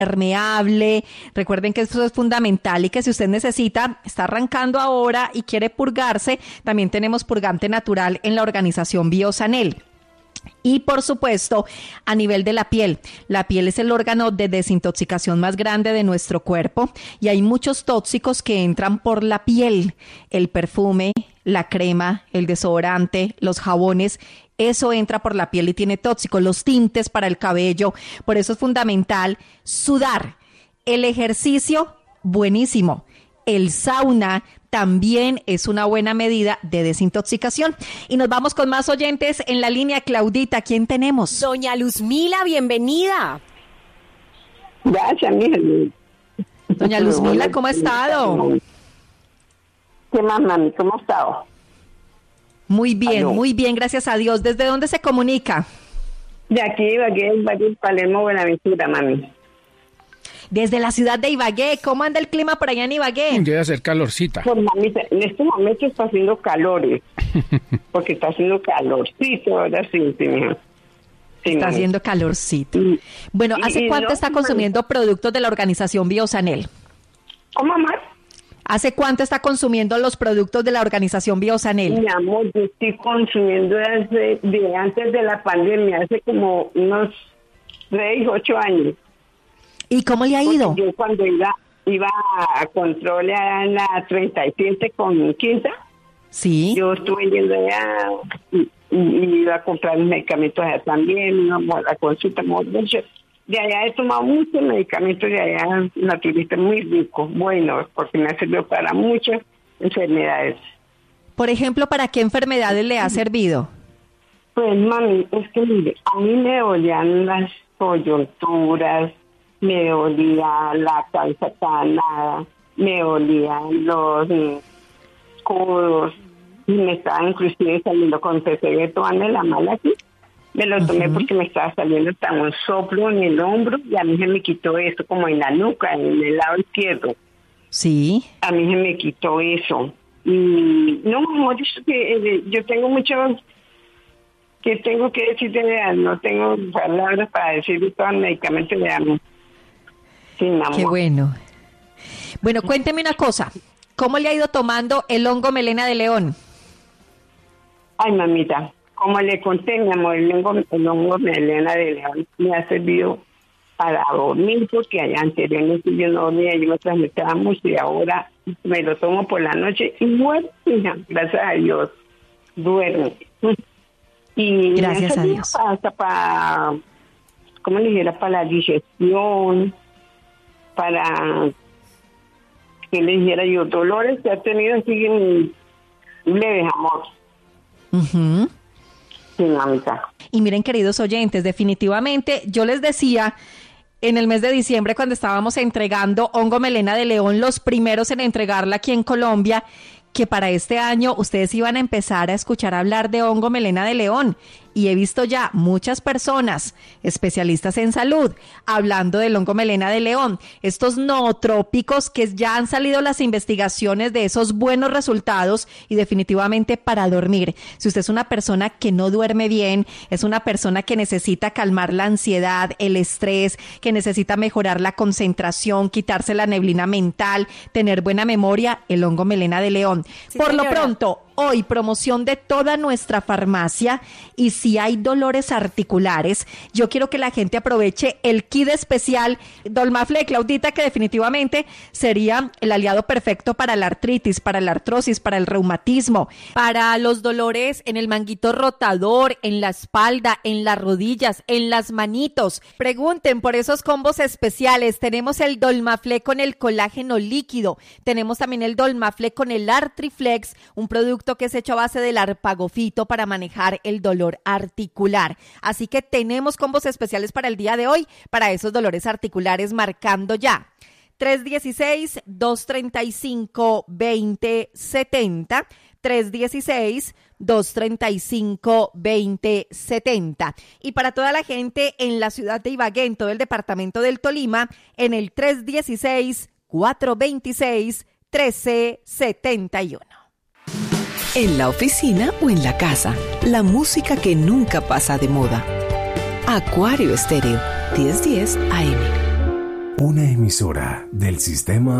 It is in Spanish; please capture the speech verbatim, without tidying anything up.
impermeable. Recuerden que esto es fundamental y que si usted necesita, está arrancando ahora y quiere purgarse, también tenemos purgante natural en la organización Biosanel. Y por supuesto, a nivel de la piel, la piel es el órgano de desintoxicación más grande de nuestro cuerpo y hay muchos tóxicos que entran por la piel, el perfume, la crema, el desodorante, los jabones, eso entra por la piel y tiene tóxicos, los tintes para el cabello, por eso es fundamental sudar. El ejercicio, buenísimo. El sauna también es una buena medida de desintoxicación. Y nos vamos con más oyentes en la línea. Claudita, ¿quién tenemos? Doña Luzmila, bienvenida. Gracias, mija. Doña Luzmila, ¿cómo ha estado? ¿Qué más, mami? ¿Cómo ha estado? Muy bien, Aló. muy bien, gracias a Dios. ¿Desde dónde se comunica? De aquí, Ibagué, Ibagué, Palermo, Buenaventura, mami. Desde la ciudad de Ibagué. ¿Cómo anda el clima por allá en Ibagué? Debe hacer calorcita. Pues, mami, en este momento está haciendo calores, porque está haciendo calorcito, ahora sí, sí, mija. Sí, Está mami. haciendo calorcito. Y- Bueno, y- ¿hace y cuánto no, está mami. consumiendo productos de la organización Biosanel? ¿Cómo más? ¿Hace cuánto está consumiendo los productos de la organización Biosanel? Mi amor, yo estoy consumiendo desde de antes de la pandemia, hace como unos seis, ocho años. ¿Y cómo le ha ido? Porque yo cuando iba iba a control allá en la treinta y siete con Quinta, Sí. yo estuve yendo allá y, y iba a comprar medicamentos allá también, íbamos a la consulta, mucho. De allá he tomado muchos medicamentos de allá naturistas muy ricos, buenos, porque me ha servido para muchas enfermedades. Por ejemplo, ¿para qué enfermedades le ha servido? Pues mami, es que mire, a mí me dolían las coyunturas, me dolía la cabeza canada, me dolían los mm, codos, y me estaba inclusive saliendo con P C B tomando la mala aquí. Me lo tomé Ujú. porque me estaba saliendo tan un soplo en el hombro y a mí se me quitó eso como en la nuca, en el lado izquierdo. Sí. A mí se me quitó eso. Y no, amor, eso que, eh, yo tengo mucho que tengo que decir de verdad, no tengo palabras para decir de todo el medicamento de amor. Sí, mi amor. Qué bueno. Bueno, cuénteme una cosa. ¿Cómo le ha ido tomando el hongo melena de león? Ay, mamita, como le conté, mi amor, el hongo, el hongo melena de león me ha servido para dormir, porque allá anteriormente yo no dormía, yo me trasmitaba mucho y ahora me lo tomo por la noche y muero, hija, gracias a Dios, duermo. Y Gracias me ha a servido Dios. Hasta para, ¿cómo le dijera? Para la digestión, para, que le dijera yo, dolores que ha tenido así en leves, amor. Ujú. Sí, mamita. Y miren, queridos oyentes, definitivamente yo les decía en el mes de diciembre cuando estábamos entregando hongo melena de león, los primeros en entregarla aquí en Colombia, que para este año ustedes iban a empezar a escuchar hablar de hongo melena de león. Y he visto ya muchas personas, especialistas en salud, hablando del hongo melena de león. Estos nootrópicos que ya han salido las investigaciones de esos buenos resultados y definitivamente para dormir. Si usted es una persona que no duerme bien, es una persona que necesita calmar la ansiedad, el estrés, que necesita mejorar la concentración, quitarse la neblina mental, tener buena memoria, el hongo melena de león. Sí, Por lo señora. pronto, hoy promoción de toda nuestra farmacia y si hay dolores articulares, yo quiero que la gente aproveche el kit especial Dolmafle, Claudita, que definitivamente sería el aliado perfecto para la artritis, para la artrosis, para el reumatismo, Para los dolores en el manguito rotador, en la espalda, en las rodillas, en las manitos. Pregunten por esos combos especiales. Tenemos el Dolmafle con el colágeno líquido. Tenemos también el Dolmafle con el Artriflex, un producto que es hecho a base del arpagofito para manejar el dolor articular. Así que tenemos combos especiales para el día de hoy, para esos dolores articulares, marcando ya tres uno seis, dos tres cinco, dos cero siete cero, tres uno seis, dos tres cinco, dos cero siete cero. Y para toda la gente en la ciudad de Ibagué, en todo el departamento del Tolima, en el tres uno seis, cuatro dos seis, uno tres siete uno. En la oficina o en la casa, la música que nunca pasa de moda. Acuario Estéreo, diez diez A M. una emisora del Sistema